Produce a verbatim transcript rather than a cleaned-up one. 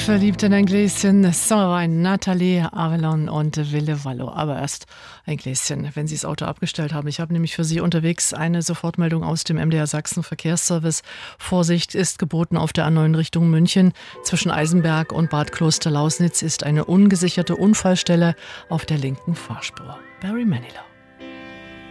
verliebt in ein Gläschen Sommerwein, Nathalie Avalon und Wille Wallo. Aber erst ein Gläschen, wenn Sie das Auto abgestellt haben. Ich habe nämlich für Sie unterwegs eine Sofortmeldung aus dem M D R Sachsen Verkehrsservice. Vorsicht ist geboten auf der A neun Richtung München. Zwischen Eisenberg und Bad Klosterlausnitz ist eine ungesicherte Unfallstelle auf der linken Fahrspur. Barry Manilow.